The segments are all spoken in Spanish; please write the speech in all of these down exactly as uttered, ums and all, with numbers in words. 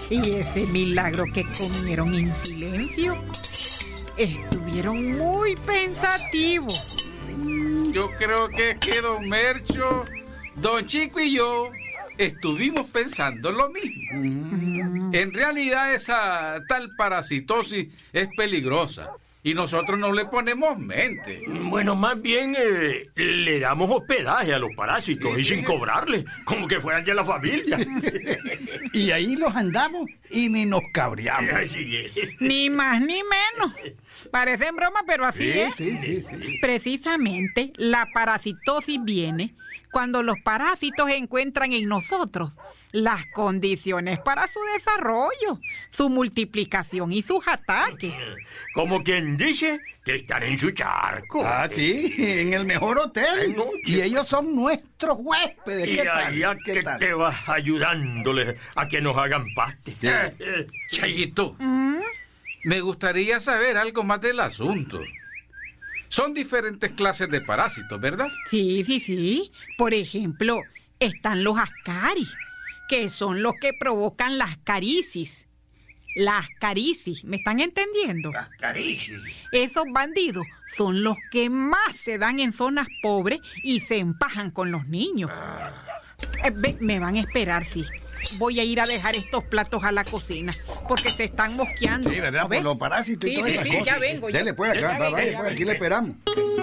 Y ese milagro que comieron en silencio, estuvieron muy pensativos. Yo creo que es que don Mercho, don Chico y yo estuvimos pensando lo mismo. Mm. En realidad esa tal parasitosis es peligrosa y nosotros no le ponemos mente. Bueno, más bien eh, le damos hospedaje a los parásitos sí, y sin cobrarle, como que fueran ya la familia. Y ahí los andamos y ni nos cabreamos. Ni más ni menos. Parece en broma, pero así sí, es. Sí, sí, sí. Precisamente la parasitosis viene cuando los parásitos encuentran en nosotros las condiciones para su desarrollo, su multiplicación y sus ataques. Como quien dice que están en su charco. Ah, sí, en el mejor hotel. Y ellos son nuestros huéspedes. ¿Qué y tal? Allá ¿Qué que tal? Te vas ayudándoles a que nos hagan paste. Sí. Chayito, ¿Mm? me gustaría saber algo más del asunto. Son diferentes clases de parásitos, ¿verdad? Sí, sí, sí. Por ejemplo, están los ascaris, que son los que provocan las caricis. Las caricis, ¿me están entendiendo? Las caricis. Esos bandidos son los que más se dan en zonas pobres y se empajan con los niños. Ah. Eh, ve, me van a esperar, sí. Voy a ir a dejar estos platos a la cocina porque se están mosqueando. Sí, ¿verdad? Por los parásitos y sí, todas sí, esas sí, cosas. Ya vengo. Dele pues acá, ya, va, ya, vaya, ya, pues, ya, aquí ya. le esperamos.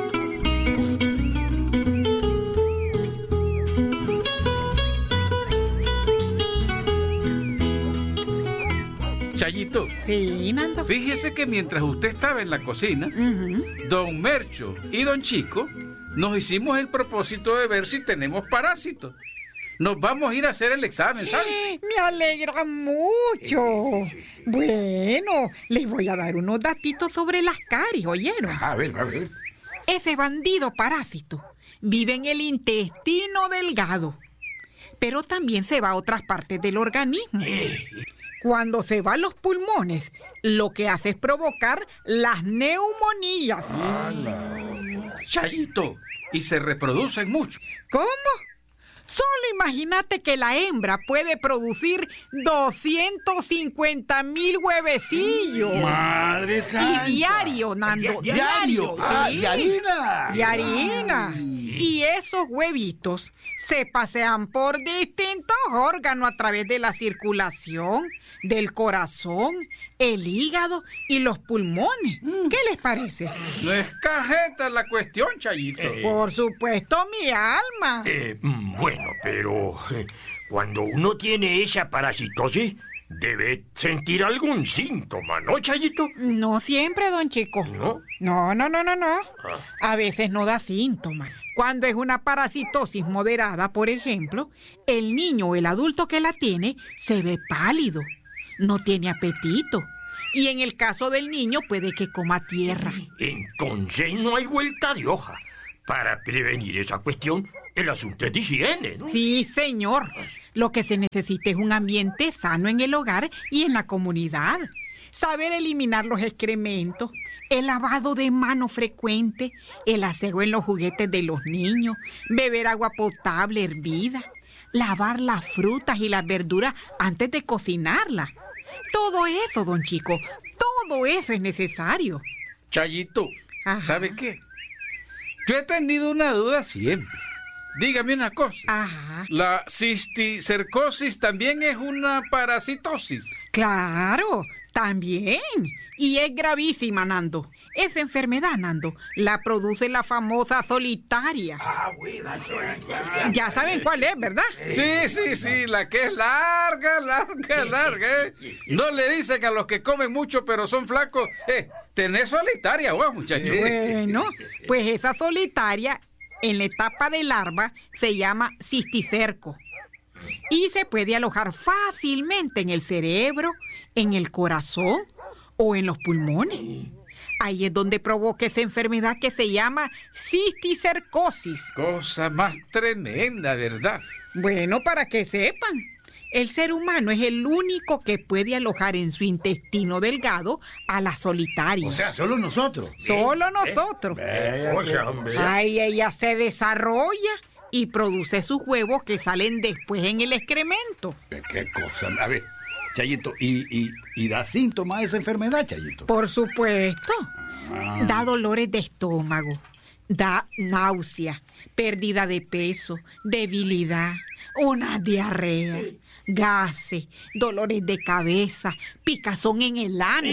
Chayito, sí, Nando. Fíjese que mientras usted estaba en la cocina, uh-huh. don Mercho y don Chico nos hicimos el propósito de ver si tenemos parásitos. Nos vamos a ir a hacer el examen, ¿sabes? Me alegra mucho. Bueno, les voy a dar unos datitos sobre las caries, ¿oyeron? A ver, a ver. Ese bandido parásito vive en el intestino delgado, pero también se va a otras partes del organismo. Cuando se va a los pulmones, lo que hace es provocar las neumonías. Ah, no. Chayito, y se reproducen mucho. ¿Cómo? Solo imagínate que la hembra puede producir doscientos cincuenta mil huevecillos. ¡Madre santa! Y diario, Nando. Di- diario. Ah, sí. de harina. De harina. Y esos huevitos se pasean por distintos órganos a través de la circulación, del corazón, el hígado y los pulmones. ¿Qué les parece? No es cajeta la cuestión, Chayito. Eh, por supuesto, mi alma. Eh, bueno, pero eh, cuando uno tiene esa parasitosis, debe sentir algún síntoma, ¿no, Chayito? No siempre, don Chico. ¿No? No, no, no, no, no. Ah. A veces no da síntomas. Cuando es una parasitosis moderada, por ejemplo, el niño o el adulto que la tiene se ve pálido, no tiene apetito. Y en el caso del niño puede que coma tierra. Entonces no hay vuelta de hoja. Para prevenir esa cuestión, el asunto es de higiene, ¿no? Sí, señor. Lo que se necesita es un ambiente sano en el hogar y en la comunidad. Saber eliminar los excrementos, el lavado de manos frecuente, el aseo en los juguetes de los niños, beber agua potable hervida, lavar las frutas y las verduras antes de cocinarlas. Todo eso, don Chico, todo eso es necesario. Chayito, Ajá. ¿sabe qué? Yo he tenido una duda siempre. Dígame una cosa. Ajá. ¿La cisticercosis también es una parasitosis? Claro, también. Y es gravísima, Nando. Esa enfermedad, Nando, la produce la famosa solitaria. Ah, buena solitaria. Ya saben cuál es, ¿verdad? Sí, sí, sí, la que es larga, larga, larga, ¿eh? No le dicen a los que comen mucho pero son flacos, eh, tenés solitaria, vos, muchachos. Bueno, pues esa solitaria, en la etapa de larva, se llama cisticerco. Y se puede alojar fácilmente en el cerebro, en el corazón o en los pulmones. Ahí es donde provoca esa enfermedad que se llama cisticercosis. Cosa más tremenda, ¿verdad? Bueno, para que sepan, el ser humano es el único que puede alojar en su intestino delgado a la solitaria. O sea, solo nosotros. Solo nosotros. Eh, o sea, hombre. Ahí ella se desarrolla y produce sus huevos que salen después en el excremento. ¿Qué cosa? A ver, Chayito, ¿y, y, y da síntomas esa enfermedad, Chayito? Por supuesto. Ah. Da dolores de estómago, da náusea, pérdida de peso, debilidad, una diarrea, gases, dolores de cabeza, picazón en el ano.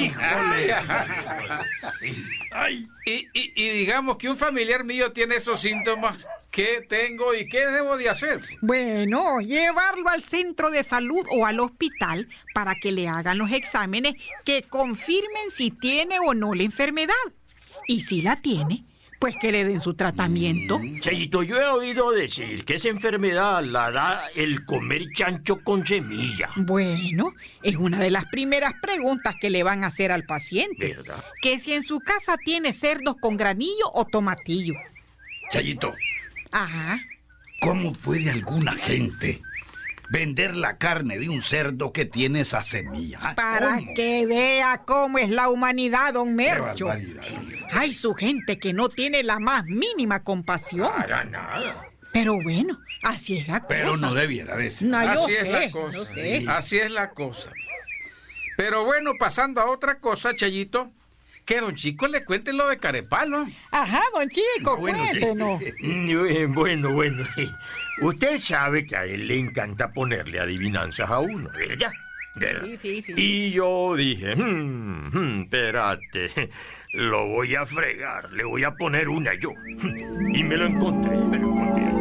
Ay. Y, y, y digamos que un familiar mío tiene esos síntomas. ¿Qué tengo y qué debo de hacer? Bueno, llevarlo al centro de salud o al hospital para que le hagan los exámenes que confirmen si tiene o no la enfermedad. Y si la tiene, pues que le den su tratamiento. Chayito, yo he oído decir que esa enfermedad la da el comer chancho con semilla. Bueno, es una de las primeras preguntas que le van a hacer al paciente. ¿Verdad? Que si en su casa tiene cerdos con granillo o tomatillo. Chayito, Ajá. ¿cómo puede alguna gente vender la carne de un cerdo que tiene esa semilla? Para ¿Cómo? que vea cómo es la humanidad, don ¡Qué Mercho. barbaridad! Hay su gente que no tiene la más mínima compasión. Para nada. Pero bueno, así es la cosa. Pero no debiera decir. No, yo Así es sé, la cosa. yo sé. Así es la cosa. Pero bueno, pasando a otra cosa, Chayito, que don Chico le cuente lo de Carepalo. Ajá, don Chico, Bueno, sí. cuéntenos. Mm, Bueno, bueno. Usted sabe que a él le encanta ponerle adivinanzas a uno, ¿verdad? ¿Verdad? Sí, sí, sí. Y yo dije, hmm, hmm, espérate, lo voy a fregar, le voy a poner una yo. Y me lo encontré, me lo encontré.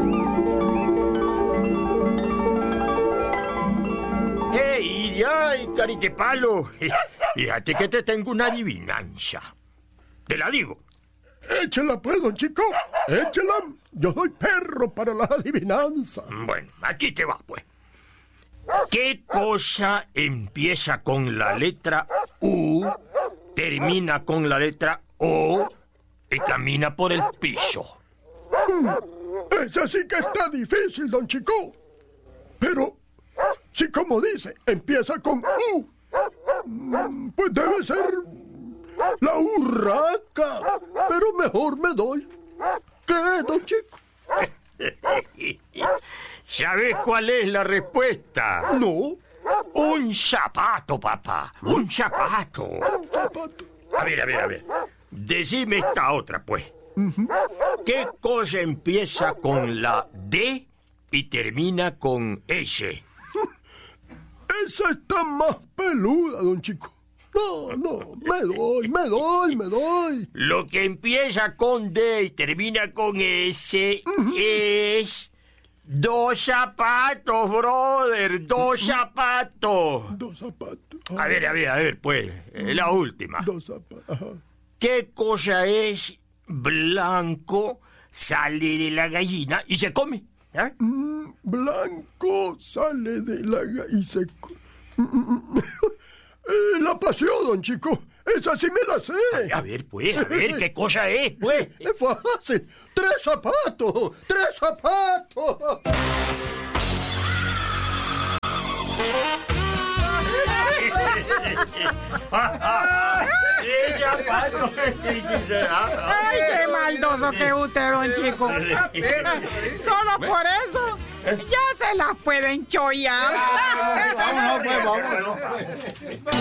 ¡Ey, ay, caritepalo! Fíjate que te tengo una adivinanza. Te la digo. Échela pues, don Chico, échela. Yo soy perro para las adivinanzas. Bueno, aquí te va, pues. ¿Qué cosa empieza con la letra U, termina con la letra O y camina por el piso? Esa sí que está difícil, don Chico. Pero, si como dice, empieza con U, mm, pues debe ser la urraca. Pero mejor me doy. ¿Qué, don Chico? ¿Sabes cuál es la respuesta? No. Un zapato, papá. Un zapato. Un zapato. A ver, a ver, a ver. Decime esta otra, pues. ¿Qué cosa empieza con la D y termina con S? Esa está más peluda, don Chico. No, no, me doy, me doy, me doy. Lo que empieza con D y termina con S es... Dos zapatos, brother, dos zapatos. Dos zapatos. A ver, a ver, a ver, pues, eh, la última. Dos zapatos. Ajá. ¿Qué cosa es blanco, sale de la gallina y se come? ¿Eh? Mm, blanco sale de la ga- y se... co- Mm, mm, mm. Eh, la pasió, don Chico. Esa sí me la sé. A ver, pues, a ver, ¿qué cosa es, pues? Es fácil. Tres zapatos. Tres zapatos. Ay, qué maldoso que usted, don Chico. Solo por eso ya se las pueden chollar. Vámonos, pues, vámonos.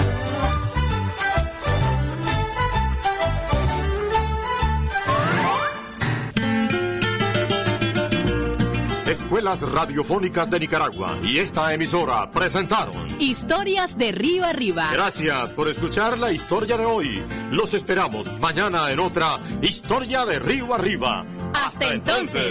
Escuelas Radiofónicas de Nicaragua y esta emisora presentaron Historias de Río Arriba. Gracias por escuchar la historia de hoy. Los esperamos mañana en otra Historia de Río Arriba. Hasta entonces.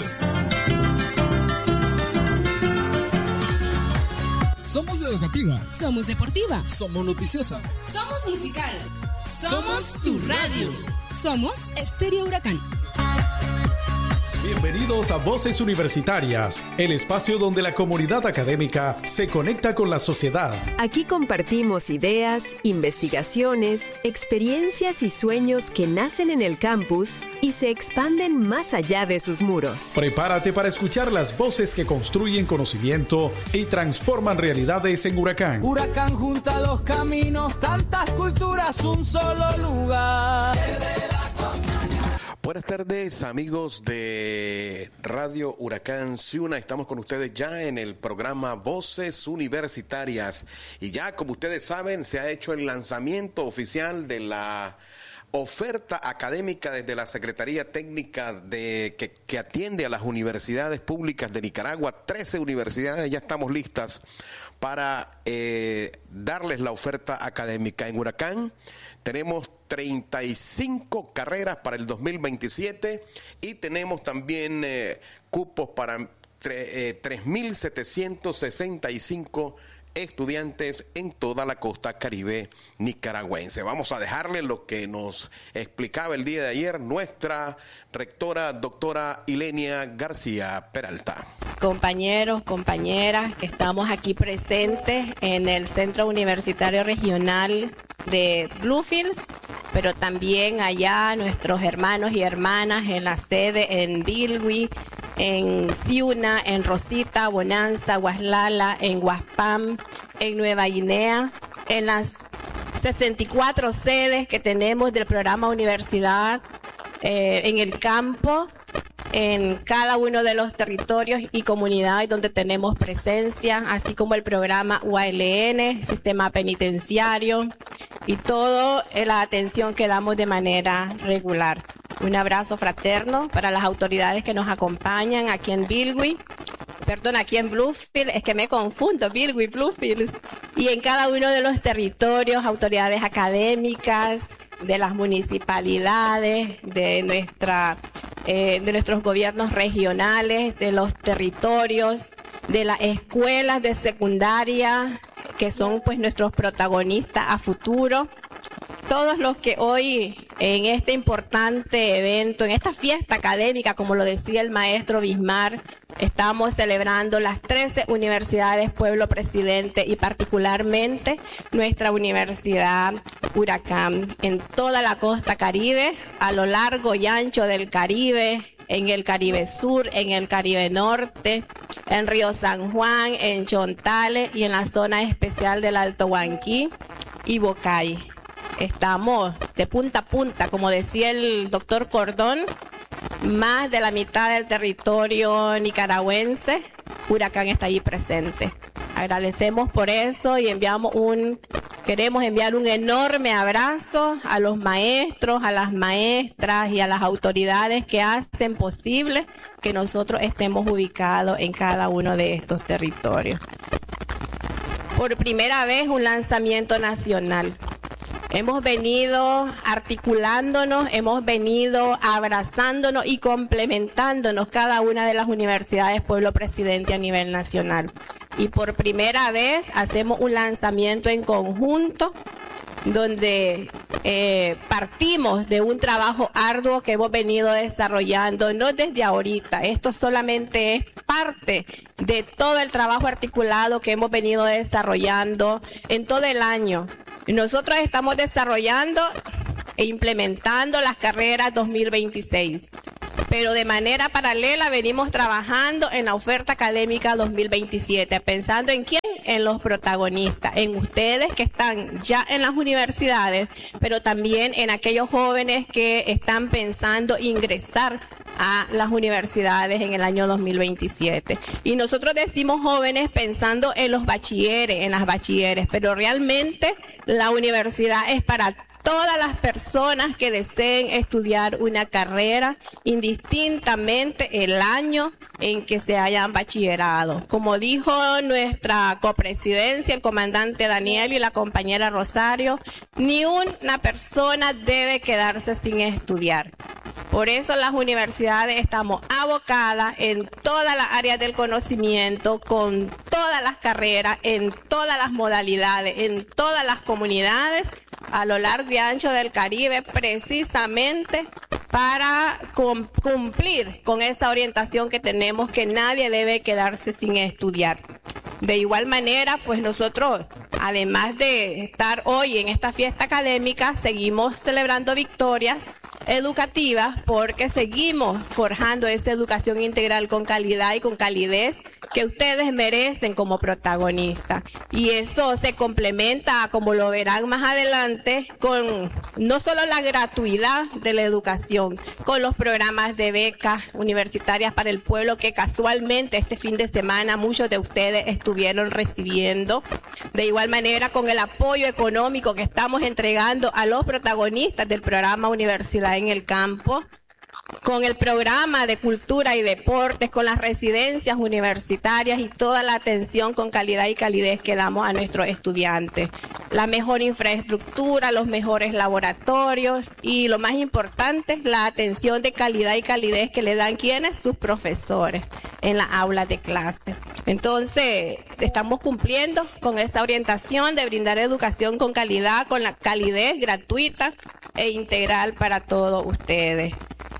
Somos educativa. Somos deportiva. Somos noticiosa. Somos musical. Somos tu radio. Somos Estéreo Huracán. Bienvenidos a Voces Universitarias, el espacio donde la comunidad académica se conecta con la sociedad. Aquí compartimos ideas, investigaciones, experiencias y sueños que nacen en el campus y se expanden más allá de sus muros. Prepárate para escuchar las voces que construyen conocimiento y transforman realidades en Huracán. Huracán junta los caminos, tantas culturas, un solo lugar. Buenas tardes, amigos de Radio Huracán Ciuna. Estamos con ustedes ya en el programa Voces Universitarias. Y ya, como ustedes saben, se ha hecho el lanzamiento oficial de la oferta académica desde la Secretaría Técnica de que, que atiende a las universidades públicas de Nicaragua. trece universidades ya estamos listas para eh, darles la oferta académica. En Huracán tenemos treinta y cinco carreras para el dos mil veintisiete y tenemos también eh, cupos para tre, eh, tres mil setecientos sesenta y cinco estudiantes en toda la costa caribe nicaragüense. Vamos a dejarle lo que nos explicaba el día de ayer nuestra rectora, doctora Ilenia García Peralta. Compañeros, compañeras, estamos aquí presentes en el Centro Universitario Regional de Bluefields, pero también allá nuestros hermanos y hermanas en la sede en Bilwi, en Ciuna, en Rosita, Bonanza, Guaslala, en Guaspam, en Nueva Guinea, en las sesenta y cuatro sedes que tenemos del programa Universidad, eh, en el campo, en cada uno de los territorios y comunidades donde tenemos presencia, así como el programa U A L N, sistema penitenciario y toda la atención que damos de manera regular. Un abrazo fraterno para las autoridades que nos acompañan aquí en Bilwi, perdón, aquí en Bluefields, es que me confundo, Bilwi, Bluefields, y en cada uno de los territorios, autoridades académicas, de las municipalidades, de nuestra, eh, de nuestros gobiernos regionales, de los territorios, de las escuelas de secundaria, que son pues nuestros protagonistas a futuro. Todos los que hoy en este importante evento, en esta fiesta académica, como lo decía el maestro Bismar, estamos celebrando las trece universidades Pueblo Presidente y particularmente nuestra Universidad Huracán en toda la costa caribe, a lo largo y ancho del Caribe, en el Caribe Sur, en el Caribe Norte, en Río San Juan, en Chontales y en la zona especial del Alto Huanquí y Bocay. Estamos de punta a punta, como decía el doctor Cordón, más de la mitad del territorio nicaragüense, Huracán está allí presente. Agradecemos por eso y enviamos un, queremos enviar un enorme abrazo a los maestros, a las maestras y a las autoridades que hacen posible que nosotros estemos ubicados en cada uno de estos territorios. Por primera vez un lanzamiento nacional. Hemos venido articulándonos, hemos venido abrazándonos y complementándonos cada una de las universidades Pueblo Presidente a nivel nacional. Y por primera vez hacemos un lanzamiento en conjunto donde eh, partimos de un trabajo arduo que hemos venido desarrollando, no desde ahorita, esto solamente es parte de todo el trabajo articulado que hemos venido desarrollando en todo el año. Nosotros estamos desarrollando e implementando las carreras dos mil veintiséis, pero de manera paralela venimos trabajando en la oferta académica dos mil veintisiete, pensando en quién, en los protagonistas, en ustedes que están ya en las universidades, pero también en aquellos jóvenes que están pensando ingresar a las universidades en el año dos mil veintisiete. Y nosotros decimos jóvenes pensando en los bachilleres, en las bachilleres, pero realmente la universidad es para todas las personas que deseen estudiar una carrera, indistintamente el año en que se hayan bachillerado. Como dijo nuestra copresidencia, el comandante Daniel y la compañera Rosario, ni una persona debe quedarse sin estudiar. Por eso las universidades estamos abocadas en todas las áreas del conocimiento, con todas las carreras, en todas las modalidades, en todas las comunidades, a lo largo y ancho del Caribe, precisamente para cumplir con esa orientación que tenemos, que nadie debe quedarse sin estudiar. De igual manera, pues nosotros, además de estar hoy en esta fiesta académica, seguimos celebrando victorias educativas porque seguimos forjando esa educación integral con calidad y con calidez que ustedes merecen como protagonistas. Y eso se complementa, como lo verán más adelante, con no solo la gratuidad de la educación, con los programas de becas universitarias para el pueblo que casualmente este fin de semana muchos de ustedes estuvieron recibiendo. De igual manera, con el apoyo económico que estamos entregando a los protagonistas del programa Universidad en el Campo, con el programa de cultura y deportes, con las residencias universitarias y toda la atención con calidad y calidez que damos a nuestros estudiantes. La mejor infraestructura, los mejores laboratorios y lo más importante, la atención de calidad y calidez que le dan quienes, sus profesores en la aula de clase. Entonces, estamos cumpliendo con esa orientación de brindar educación con calidad, con la calidez gratuita e integral para todos ustedes.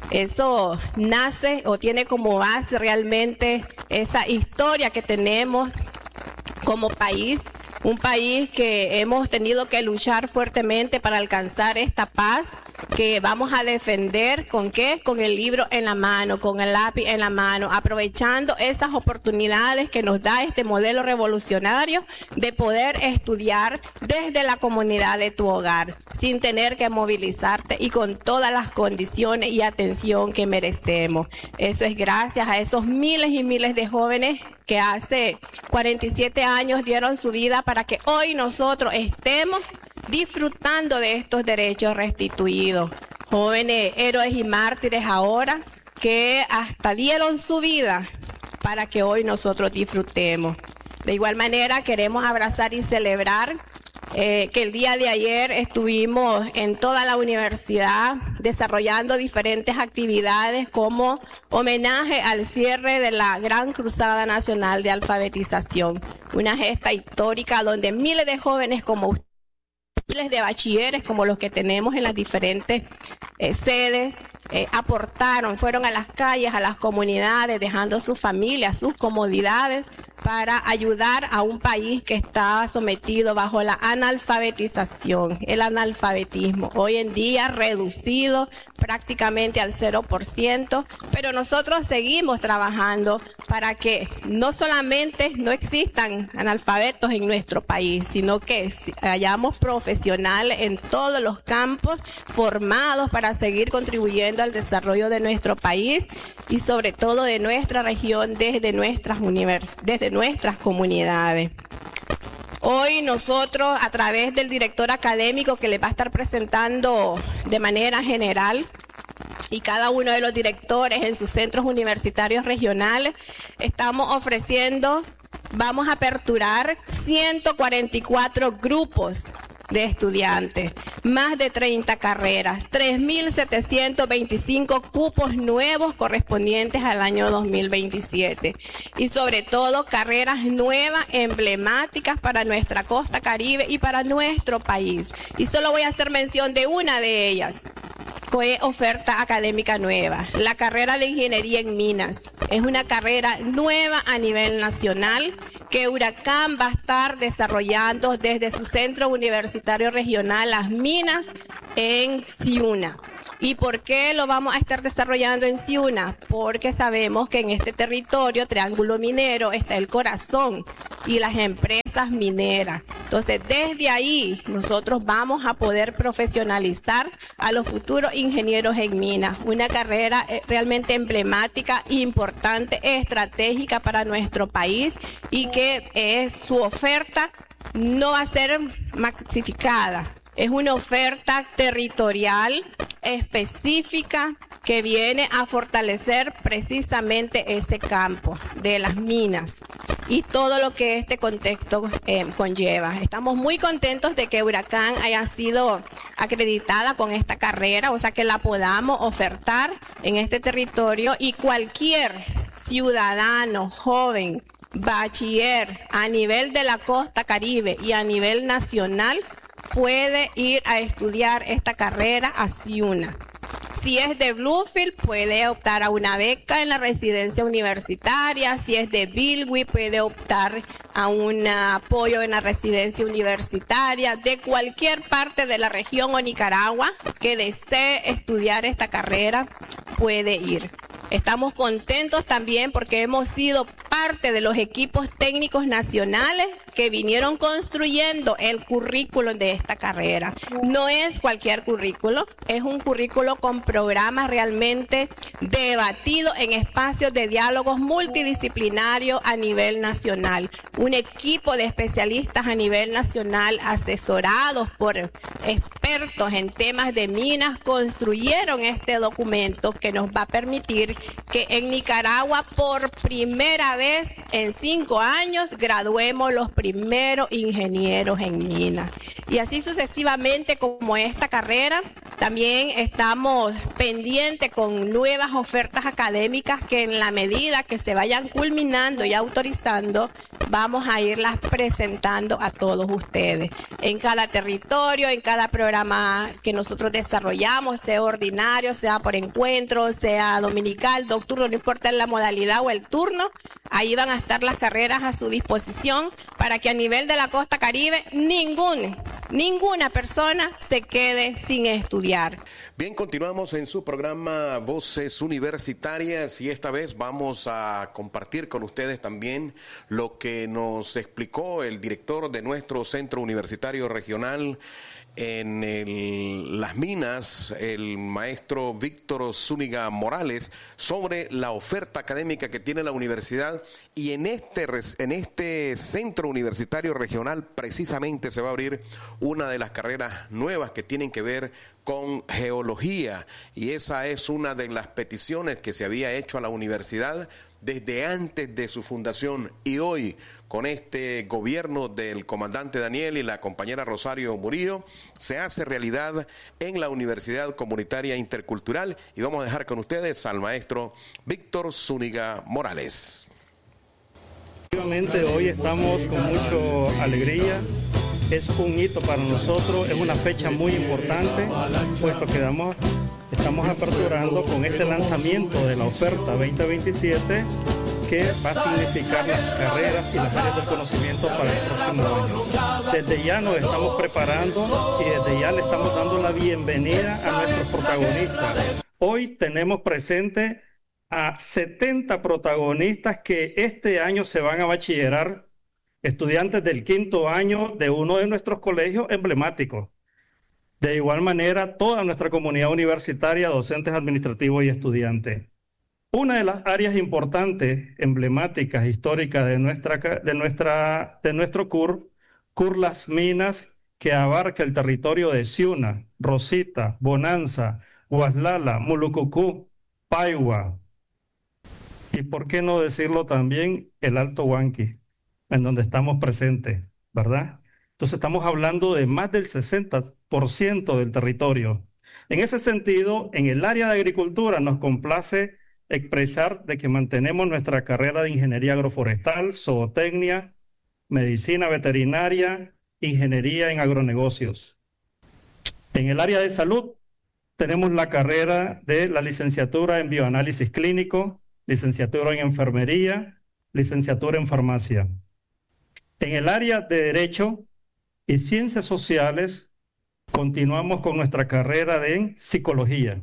Eso nace o tiene como base realmente esa historia que tenemos como país, un país que hemos tenido que luchar fuertemente para alcanzar esta paz que vamos a defender. ¿Con qué? Con el libro en la mano, con el lápiz en la mano, aprovechando esas oportunidades que nos da este modelo revolucionario de poder estudiar desde la comunidad de tu hogar, sin tener que movilizarte y con todas las condiciones y atención que merecemos. Eso es gracias a esos miles y miles de jóvenes que hace cuarenta y siete años dieron su vida para que hoy nosotros estemos disfrutando de estos derechos restituidos. Jóvenes héroes y mártires ahora que hasta dieron su vida para que hoy nosotros disfrutemos. De igual manera queremos abrazar y celebrar eh, que el día de ayer estuvimos en toda la universidad desarrollando diferentes actividades como homenaje al cierre de la Gran Cruzada Nacional de Alfabetización, una gesta histórica donde miles de jóvenes como ustedes, miles de bachilleres como los que tenemos en las diferentes eh, sedes, eh, aportaron, fueron a las calles, a las comunidades, dejando sus familias, sus comodidades, para ayudar a un país que está sometido bajo la analfabetización, el analfabetismo, hoy en día reducido prácticamente al cero por ciento, pero nosotros seguimos trabajando para que no solamente no existan analfabetos en nuestro país, sino que hayamos profesionales en todos los campos formados para seguir contribuyendo al desarrollo de nuestro país y sobre todo de nuestra región desde nuestras universidades, desde nuestras comunidades. Hoy nosotros, a través del director académico que les va a estar presentando de manera general, y cada uno de los directores en sus centros universitarios regionales, estamos ofreciendo, vamos a aperturar ciento cuarenta y cuatro grupos de estudiantes, más de treinta carreras, tres mil setecientos veinticinco cupos nuevos correspondientes al año dos mil veintisiete y sobre todo carreras nuevas emblemáticas para nuestra costa caribe y para nuestro país. Y solo voy a hacer mención de una de ellas. Fue oferta académica nueva, la carrera de Ingeniería en Minas. Es una carrera nueva a nivel nacional que Huracán va a estar desarrollando desde su centro universitario regional Las Minas en Ciuna. ¿Y por qué lo vamos a estar desarrollando en Ciuna? Porque sabemos que en este territorio, Triángulo Minero, está el corazón y las empresas mineras. Entonces, desde ahí nosotros vamos a poder profesionalizar a los futuros ingenieros en minas. Una carrera realmente emblemática, importante, estratégica para nuestro país y que es su oferta no va a ser masificada. Es una oferta territorial específica que viene a fortalecer precisamente ese campo de las minas y todo lo que este contexto eh, conlleva. Estamos muy contentos de que Huracán haya sido acreditada con esta carrera, o sea que la podamos ofertar en este territorio y cualquier ciudadano joven, bachiller a nivel de la costa caribe y a nivel nacional puede ir a estudiar esta carrera a Ciuna. Si es de Bluefield, puede optar a una beca en la residencia universitaria. Si es de Bilwi, puede optar a un apoyo en la residencia universitaria. De cualquier parte de la región o Nicaragua que desee estudiar esta carrera, puede ir. Estamos contentos también porque hemos sido parte parte de los equipos técnicos nacionales que vinieron construyendo el currículo de esta carrera. No es cualquier currículo, es un currículo con programas realmente debatidos en espacios de diálogos multidisciplinarios a nivel nacional. Un equipo de especialistas a nivel nacional asesorados por expertos en temas de minas construyeron este documento que nos va a permitir que en Nicaragua por primera vez en cinco años graduemos los primeros ingenieros en minas. Y así sucesivamente como esta carrera, también estamos pendientes con nuevas ofertas académicas que en la medida que se vayan culminando y autorizando, vamos a irlas presentando a todos ustedes. En cada territorio, en cada programa que nosotros desarrollamos, sea ordinario, sea por encuentro, sea dominical, nocturno, no importa la modalidad o el turno, ahí van a estar las carreras a su disposición para que a nivel de la costa caribe ningún, ninguna persona se quede sin estudiar. Bien, continuamos en su programa Voces Universitarias y esta vez vamos a compartir con ustedes también lo que nos explicó el director de nuestro Centro Universitario Regional en el, las minas, el maestro Víctor Zúñiga Morales, sobre la oferta académica que tiene la universidad, y en este, en este centro universitario regional precisamente se va a abrir una de las carreras nuevas que tienen que ver con geología, y esa es una de las peticiones que se había hecho a la universidad desde antes de su fundación, y hoy con este gobierno del comandante Daniel y la compañera Rosario Murillo se hace realidad en la Universidad Comunitaria Intercultural, y vamos a dejar con ustedes al maestro Víctor Zúñiga Morales. Efectivamente, hoy estamos con mucha alegría. Es un hito para nosotros, es una fecha muy importante, puesto que damos, estamos aperturando con este lanzamiento de la oferta veinte veintisiete, que va a significar las carreras y las áreas de conocimiento para el próximo año. Desde ya nos estamos preparando y desde ya le estamos dando la bienvenida a nuestros protagonistas. Hoy tenemos presente a setenta protagonistas que este año se van a bachillerar, estudiantes del quinto año de uno de nuestros colegios emblemáticos. De igual manera, toda nuestra comunidad universitaria, docentes administrativos y estudiantes. Una de las áreas importantes, emblemáticas, históricas de, nuestra, de, nuestra, de nuestro C U R, C U R Las Minas, que abarca el territorio de Ciuna, Rosita, Bonanza, Guaslala, Mulucucú, Paigua, y por qué no decirlo también, el Alto Huanqui, en donde estamos presentes, ¿verdad? Entonces estamos hablando de más del sesenta por ciento del territorio. En ese sentido, en el área de agricultura nos complace expresar de que mantenemos nuestra carrera de ingeniería agroforestal, zootecnia, medicina veterinaria, ingeniería en agronegocios. En el área de salud tenemos la carrera de la licenciatura en bioanálisis clínico, licenciatura en enfermería, licenciatura en farmacia. En el área de Derecho y Ciencias Sociales, continuamos con nuestra carrera de Psicología.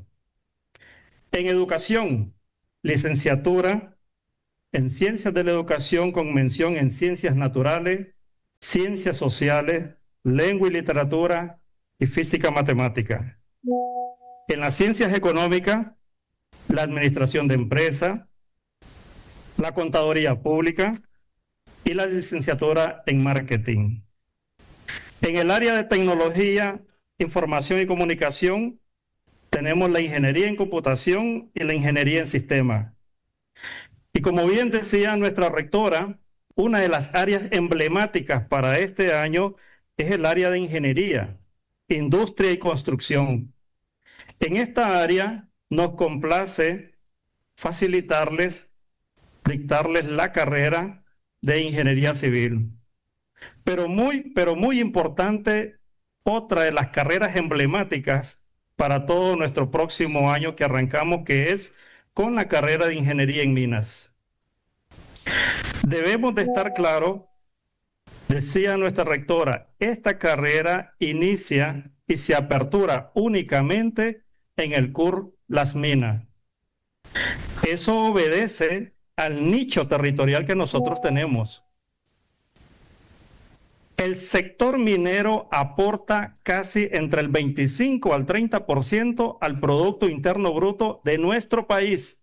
En Educación, licenciatura en Ciencias de la Educación con mención en Ciencias Naturales, Ciencias Sociales, Lengua y Literatura y Física Matemática. En las Ciencias Económicas, la Administración de Empresa, la Contaduría Pública y la licenciatura en Marketing. En el área de Tecnología, Información y Comunicación, tenemos la Ingeniería en Computación y la Ingeniería en Sistemas. Y como bien decía nuestra rectora, una de las áreas emblemáticas para este año es el área de Ingeniería, Industria y Construcción. En esta área nos complace facilitarles, dictarles la carrera de Ingeniería Civil. Pero muy, pero muy importante, otra de las carreras emblemáticas para todo nuestro próximo año que arrancamos, que es con la carrera de Ingeniería en Minas. Debemos de estar claros, decía nuestra rectora, esta carrera inicia y se apertura únicamente en el C U R Las Minas. Eso obedece al nicho territorial que nosotros tenemos. El sector minero aporta casi entre el veinticinco al treinta por ciento al Producto Interno Bruto de nuestro país.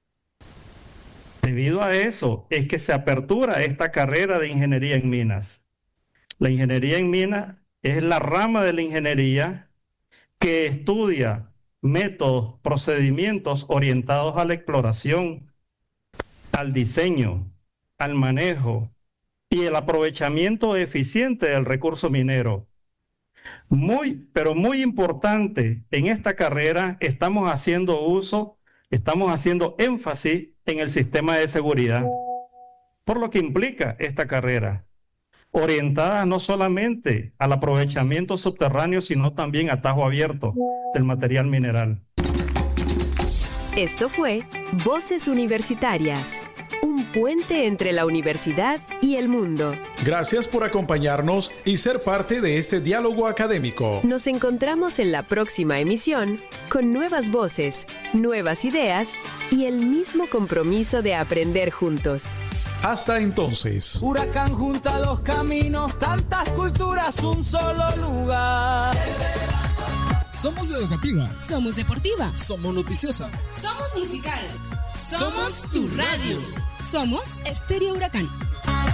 Debido a eso es que se apertura esta carrera de ingeniería en minas. La ingeniería en minas es la rama de la ingeniería que estudia métodos, procedimientos orientados a la exploración, al diseño, al manejo y el aprovechamiento eficiente del recurso minero. Muy, pero muy importante, en esta carrera estamos haciendo uso, estamos haciendo énfasis en el sistema de seguridad, por lo que implica esta carrera, orientada no solamente al aprovechamiento subterráneo, sino también a tajo abierto del material mineral. Esto fue Voces Universitarias, un puente entre la universidad y el mundo. Gracias por acompañarnos y ser parte de este diálogo académico. Nos encontramos en la próxima emisión con nuevas voces, nuevas ideas y el mismo compromiso de aprender juntos. Hasta entonces. Huracán junta los caminos, tantas culturas, un solo lugar. Somos educativa. Somos deportiva. Somos noticiosa. Somos musical. Somos tu radio. Somos Estéreo Huracán.